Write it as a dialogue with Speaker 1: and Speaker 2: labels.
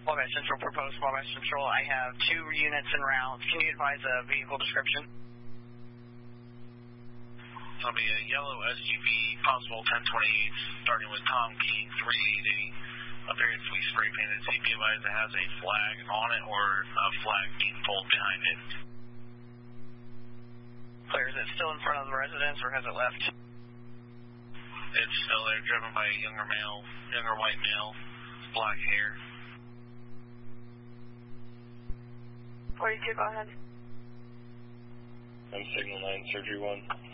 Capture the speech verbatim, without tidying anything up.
Speaker 1: Wabash Central, proposed Wabash Central. I have two units en route. Can you advise a vehicle description?
Speaker 2: It'll be a yellow S U V, possible ten twenty-eight, starting with Tom King three eighty. Apparently spray painted. C P advised it has a flag on it or a flag being pulled behind it.
Speaker 1: Clear. Is it still in front of the residence or has it left?
Speaker 2: It's still there, driven by a younger male, younger white male, black hair.
Speaker 1: forty-two, go ahead.
Speaker 2: I'm signal nine, surgery one.